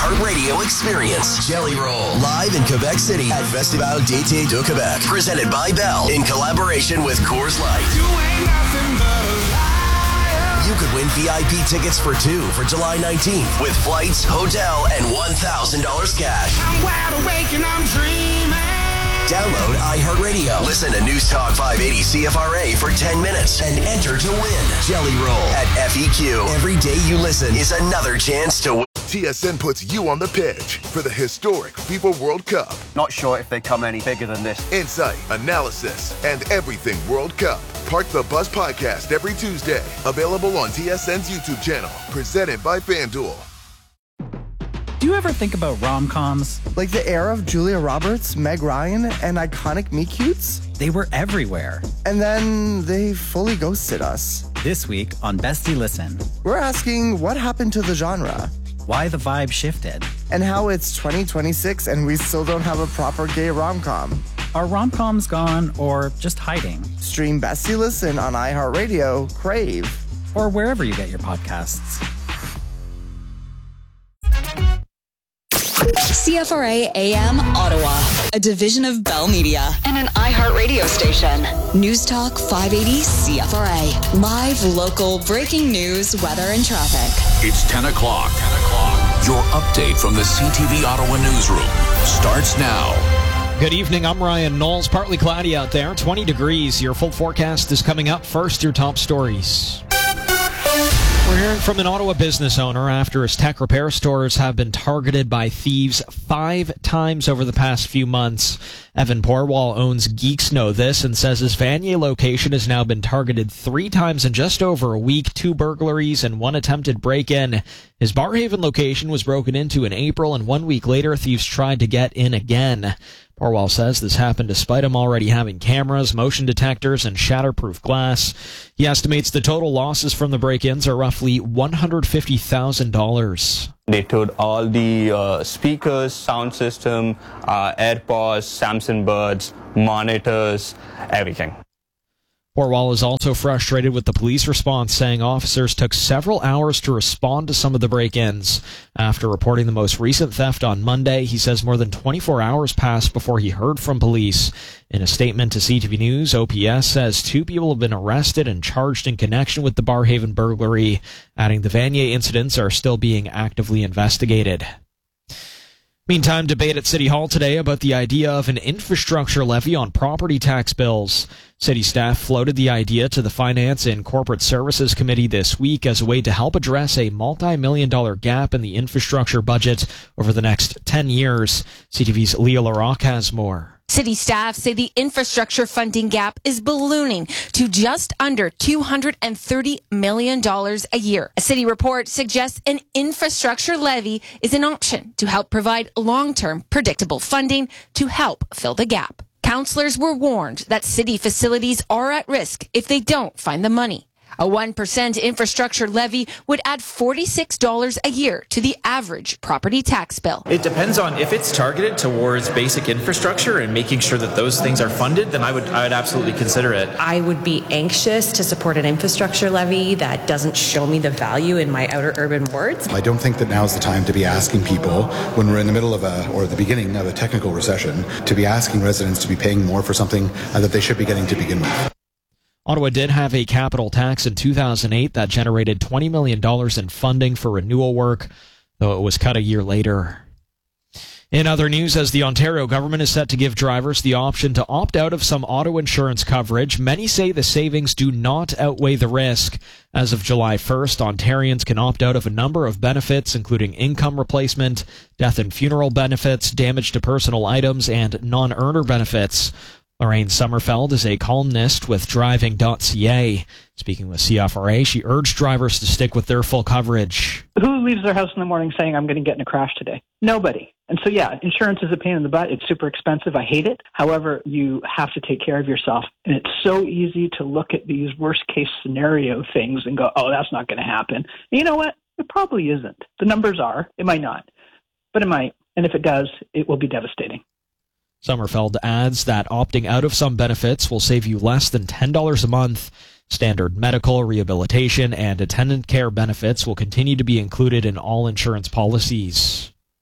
iHeartRadio experience Jelly Roll live in Quebec City at Festival d'été de Québec. Presented by Bell in collaboration with Coors Light. You ain't nothing but a liar. You could win VIP tickets for 2 for July 19th with flights, hotel, and $1,000 cash. I'm wide awake and I'm dreaming. Download iHeartRadio. Listen to News Talk 580 CFRA for 10 minutes and enter to win Jelly Roll at FEQ. Every day you listen is another chance to win. TSN puts you on the pitch for the historic FIFA World Cup. Not sure if they come any bigger than this. Insight, analysis, and everything World Cup. Park the Bus podcast every Tuesday. Available on TSN's YouTube channel. Presented by FanDuel. Do you ever think about rom-coms? Like the era of Julia Roberts, Meg Ryan, and iconic meet-cutes? They were everywhere. And then they fully ghosted us. This week on Bestie Listen, We're asking what happened to the genre? why the vibe shifted. And how it's 2026 and we still don't have a proper gay rom-com. Are rom-coms gone or just hiding? Stream Bestie Listen on iHeartRadio, Crave, Or wherever you get your podcasts. CFRA AM Ottawa, a division of Bell Media and an iHeartRadio station. News Talk 580 CFRA. Live, local, breaking news, weather, and traffic. It's 10 o'clock. Your update from the CTV Ottawa newsroom starts now. Good evening, I'm Ryan Knowles. Partly cloudy out there, 20 degrees. Your full forecast is coming up. First, your top stories. We're hearing from an Ottawa business owner after his tech repair stores have been targeted by thieves 5 times over the past few months. Evan Porwall owns Geeks Know This and says his Vanier location has now been targeted 3 times in just over a week, 2 burglaries and 1 attempted break-in. His Barrhaven location was broken into in April, and 1 week later, thieves tried to get in again. Porwall says this happened despite him already having cameras, motion detectors, and shatterproof glass. He estimates the total losses from the break-ins are roughly $150,000. They took all the speakers, sound system, AirPods, Samsung Buds, monitors, everything. Porwall is also frustrated with the police response, saying officers took several hours to respond to some of the break-ins. After reporting the most recent theft on Monday, he says more than 24 hours passed before he heard from police. In a statement to CTV News, OPS says 2 people have been arrested and charged in connection with the Barrhaven burglary, adding the Vanier incidents are still being actively investigated. Meantime, debate at City Hall today about the idea of an infrastructure levy on property tax bills. City staff floated the idea to the Finance and Corporate Services Committee this week as a way to help address a multi-million-dollar gap in the infrastructure budget over the next 10 years. CTV's Leah LaRocque has more. City staff say the infrastructure funding gap is ballooning to just under $230 million a year. A city report suggests an infrastructure levy is an option to help provide long-term, predictable funding to help fill the gap. Councillors were warned that city facilities are at risk if they don't find the money. A 1% infrastructure levy would add $46 a year to the average property tax bill. It depends on if it's targeted towards basic infrastructure and making sure that those things are funded, then I would absolutely consider it. I would be anxious to support an infrastructure levy that doesn't show me the value in my outer urban wards. I don't think that now's the time to be asking people, when we're in the middle of or the beginning of a technical recession, to be asking residents to be paying more for something that they should be getting to begin with. Ottawa did have a capital tax in 2008 that generated $20 million in funding for renewal work, though it was cut a year later. In other news, as the Ontario government is set to give drivers the option to opt out of some auto insurance coverage, many say the savings do not outweigh the risk. As of July 1st, Ontarians can opt out of a number of benefits, including income replacement, death and funeral benefits, damage to personal items, and non-earner benefits. Lorraine Sommerfeld is a columnist with Driving.ca. Speaking with CFRA, she urged drivers to stick with their full coverage. Who leaves their house in the morning saying, I'm going to get in a crash today? Nobody. And so, yeah, insurance is a pain in the butt. It's super expensive. I hate it. However, you have to take care of yourself. And it's so easy to look at these worst-case scenario things and go, oh, that's not going to happen. And you know what? It probably isn't. The numbers are. It might not. But it might. And if it does, it will be devastating. Sommerfeld adds that opting out of some benefits will save you less than $10 a month. Standard medical, rehabilitation, and attendant care benefits will continue to be included in all insurance policies.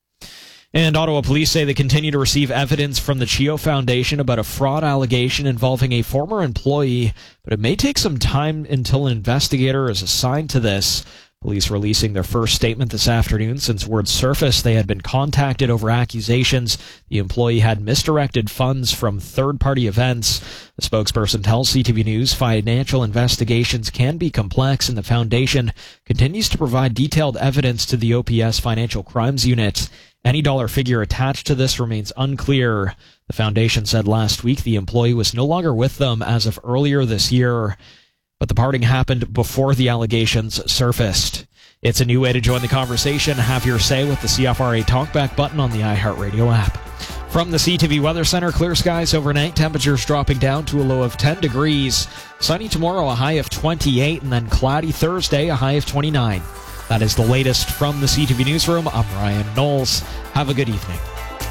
And Ottawa police say they continue to receive evidence from the CHEO Foundation about a fraud allegation involving a former employee, but it may take some time until an investigator is assigned to this. Police releasing their first statement this afternoon since word surfaced they had been contacted over accusations the employee had misdirected funds from third-party events. The spokesperson tells CTV News financial investigations can be complex and the foundation continues to provide detailed evidence to the OPS Financial Crimes Unit. Any dollar figure attached to this remains unclear. The foundation said last week the employee was no longer with them as of earlier this year. But the parting happened before the allegations surfaced. It's a new way to join the conversation. Have your say with the CFRA Talkback button on the iHeartRadio app. From the CTV Weather Center, clear skies overnight, temperatures dropping down to a low of 10 degrees. Sunny tomorrow, a high of 28, and then cloudy Thursday, a high of 29. That is the latest from the CTV Newsroom. I'm Ryan Knowles. Have a good evening.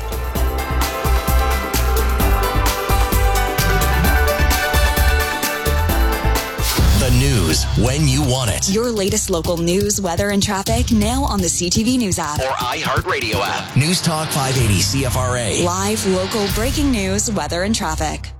News when you want it. Your latest local news, weather, and traffic now on the CTV News app. Or iHeartRadio app. News Talk 580 CFRA. Live, local, breaking news, weather, and traffic.